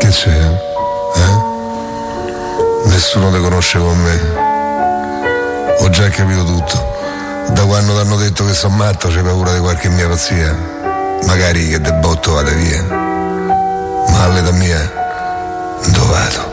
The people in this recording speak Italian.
c'è? Nessuno ti conosce con me. Ho già capito tutto. Da quando ti hanno detto che sono matto c'è paura di qualche mia pazzia. Magari che de botto vada via. Ma all'età mia, dove vado?